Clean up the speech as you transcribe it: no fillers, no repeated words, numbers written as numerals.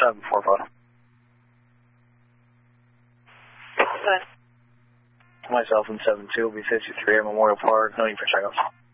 745. Good. Myself and 72 will be 53 at Memorial Park. No need for checkups.